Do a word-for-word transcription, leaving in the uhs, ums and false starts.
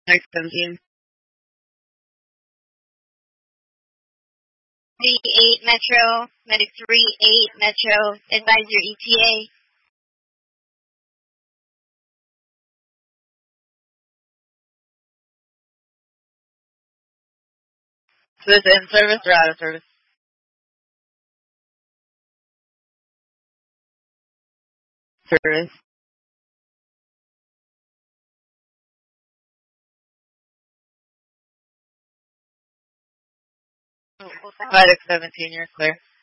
Next seventeen. three eight Metro, Medic three eight Metro, advise your E T A. So is it in service or out of service? Service. Medic seventeen, you're clear.